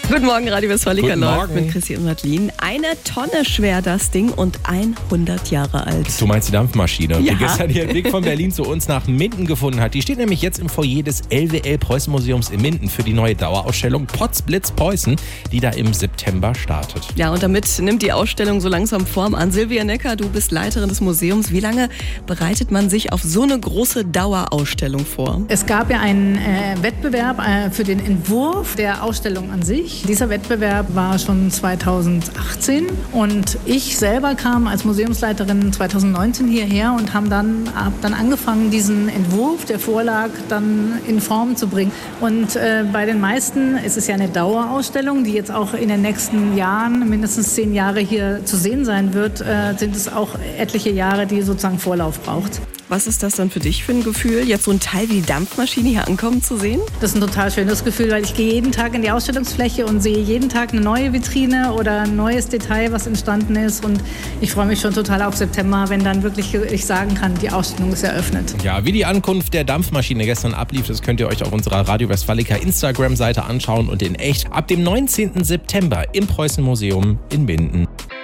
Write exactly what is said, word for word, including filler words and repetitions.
Guten Morgen, Radio Westfalica Guten läuft Morgen. mit Chrissy und Madeline. Eine Tonne schwer das Ding und hundert Jahre alt. Du meinst die Dampfmaschine, Ja. die gestern ihren Weg von Berlin zu uns nach Minden gefunden hat. Die steht nämlich jetzt im Foyer des L W L-Preußen-Museums in Minden für die neue Dauerausstellung Potzblitz Preußen, die da im September startet. Ja, und damit nimmt die Ausstellung so langsam Form an. Silvia Necker, du bist Leiterin des Museums. Wie lange bereitet man sich auf so eine große Dauerausstellung vor? Es gab ja einen äh, Wettbewerb äh, für den Entwurf der Ausstellung an sich. Dieser Wettbewerb war schon zweitausendachtzehn und ich selber kam als Museumsleiterin zweitausendneunzehn hierher und habe dann, hab dann angefangen, diesen Entwurf, der vorlag, dann in Form zu bringen. Und äh, bei den meisten ist es ja eine Dauerausstellung, die jetzt auch in den nächsten Jahren, mindestens zehn Jahre hier zu sehen sein wird, äh, sind es auch etliche Jahre, die sozusagen Vorlauf braucht. Was ist das dann für dich für ein Gefühl, jetzt so ein Teil wie die Dampfmaschine hier ankommen zu sehen? Das ist ein total schönes Gefühl, weil ich gehe jeden Tag in die Ausstellungsfläche und sehe jeden Tag eine neue Vitrine oder ein neues Detail, was entstanden ist. Und ich freue mich schon total auf September, wenn dann wirklich ich sagen kann, die Ausstellung ist eröffnet. Ja, wie die Ankunft der Dampfmaschine gestern ablief, das könnt ihr euch auf unserer Radio Westfalica Instagram-Seite anschauen und in echt ab dem neunzehnten September im Preußen-Museum in Minden.